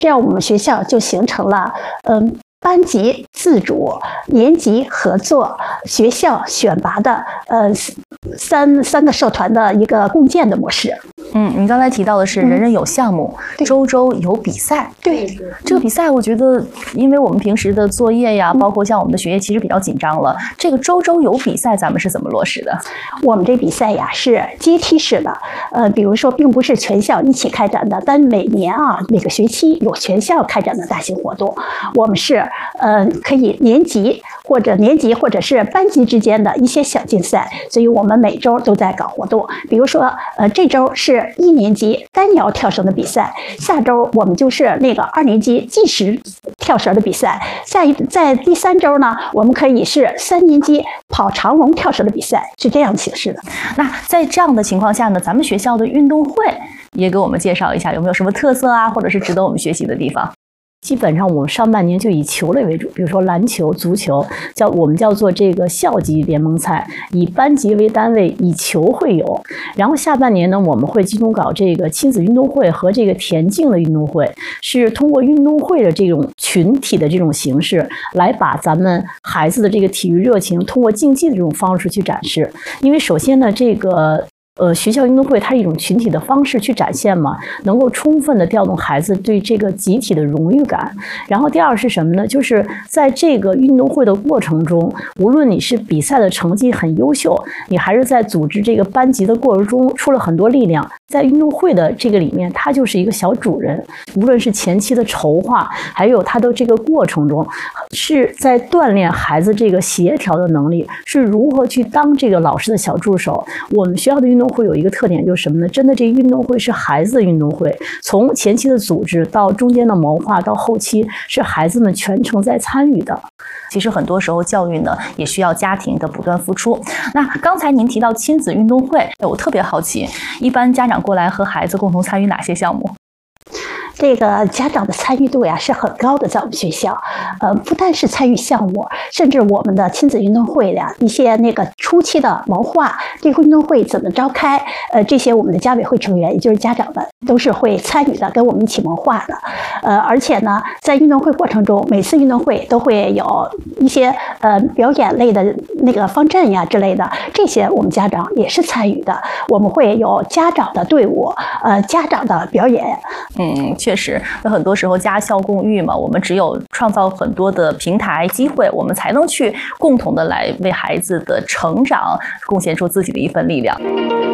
这样我们学校就形成了班级自主、年级合作、学校选拔的三个社团的一个共建的模式。 您刚才提到的是人人有项目，周周有比赛。 对， 这个比赛我觉得，因为我们平时的作业呀，包括像我们的学业其实比较紧张了，这个周周有比赛咱们是怎么落实的？ 我们这比赛呀是阶梯式的，比如说并不是全校一起开展的，但每年每个学期有全校开展的大型活动，我们是可以年级或者是班级之间的一些小竞赛，所以我们每周都在搞活动。比如说，这周是1年级单摇跳绳的比赛，下周我们就是那个2年级计时跳绳的比赛，在第3周呢，我们可以是3年级跑长龙跳绳的比赛，是这样形式的。 那在这样的情况下呢，咱们学校的运动会也给我们介绍一下，有没有什么特色啊，或者是值得我们学习的地方？ 基本上我们上半年就以球类为主，比如说篮球、足球，我们叫做这个校级联盟赛，以班级为单位，以球会友。然后下半年呢，我们会集中搞这个亲子运动会和这个田径的运动会，是通过运动会的这种群体的这种形式，来把咱们孩子的这个体育热情通过竞技的这种方式去展示。因为首先呢，这个学校运动会它是一种群体的方式去展现嘛，能够充分的调动孩子对这个集体的荣誉感。然后第二是什么呢？就是在这个运动会的过程中，无论你是比赛的成绩很优秀，你还是在组织这个班级的过程中出了很多力量，在运动会的这个里面，他就是一个小主人。无论是前期的筹划，还有他的这个过程中，是在锻炼孩子这个协调的能力，是如何去当这个老师的小助手。我们学校的运动会有一个特点就是什么呢？真的，这运动会是孩子的运动会，从前期的组织到中间的谋划到后期，是孩子们全程在参与的。 其实很多时候教育呢，也需要家庭的不断付出。那刚才您提到亲子运动会，我特别好奇，一般家长过来和孩子共同参与哪些项目？ 这个家长的参与度呀是很高的，在我们学校，不但是参与项目，甚至我们的亲子运动会呀，一些那个初期的谋划，这个运动会怎么召开，这些我们的家委会成员，也就是家长们，都是会参与的，跟我们一起谋划的。而且呢，在运动会过程中，每次运动会都会有一些表演类的那个方阵呀之类的，这些我们家长也是参与的。我们会有家长的队伍，家长的表演。 确实，有很多时候家校共育嘛，我们只有创造很多的平台机会，我们才能去共同的来为孩子的成长贡献出自己的一份力量。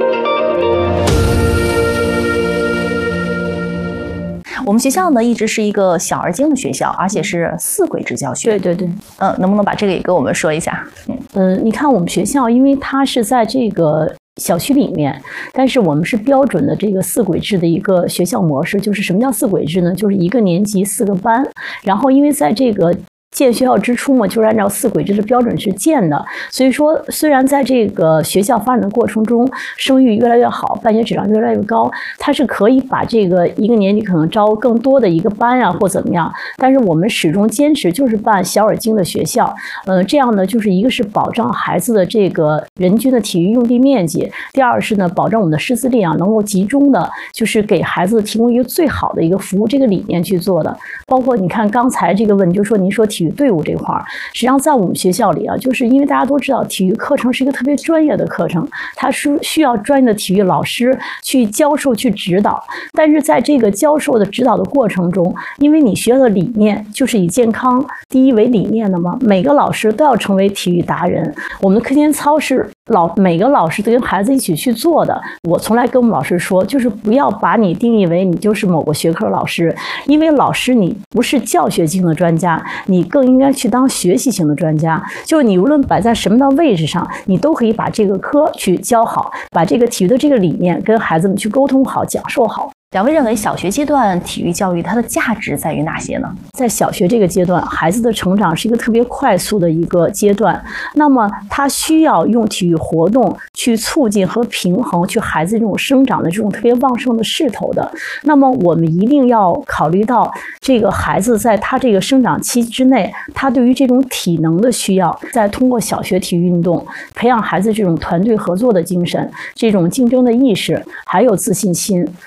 我们学校呢一直是一个小而精的学校，而且是4轨制教学。 对。 能不能把这个也跟我们说一下？ 你看我们学校，因为它是在这个小区里面，但是我们是标准的这个4轨制的一个学校模式。就是什么叫4轨制呢？就是1个年级4个班，然后因为在这个建学校之初嘛，就是按照4轨制的标准去建的。所以说，虽然在这个学校发展的过程中，声誉越来越好，办学质量越来越高，它是可以把这个1个年级可能招更多的一个班啊，或怎么样。但是我们始终坚持就是办小而精的学校。这样呢，就是一个是保障孩子的这个人均的体育用地面积，第二是呢，保证我们的师资力量能够集中的，就是给孩子提供一个最好的一个服务，这个理念去做的。包括你看刚才这个问题，就说您说体育队伍这块儿，实际上在我们学校里啊，就是因为大家都知道体育课程是一个特别专业的课程，它是需要专业的体育老师去教授去指导。但是在这个教授的指导的过程中，因为你学校的理念就是以健康第一为理念的嘛，每个老师都要成为体育达人。我们的课间操是每个老师都跟孩子一起去做的。我从来跟我们老师说，就是不要把你定义为你就是某个学科老师，因为老师你不是教学型的专家，你更应该去当学习型的专家。就是你无论摆在什么的位置上，你都可以把这个科去教好，把这个体育的这个理念跟孩子们去沟通好，讲授好。 两位认为小学阶段体育教育它的价值在于哪些呢？ 在小学这个阶段，孩子的成长是一个特别快速的一个阶段，那么他需要用体育活动去促进和平衡去孩子这种生长的这种特别旺盛的势头的。那么我们一定要考虑到这个孩子在他这个生长期之内，他对于这种体能的需要，再通过小学体育运动培养孩子这种团队合作的精神，这种竞争的意识，还有自信心。那么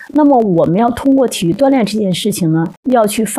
我们要通过体育锻炼这件事情呢，要去发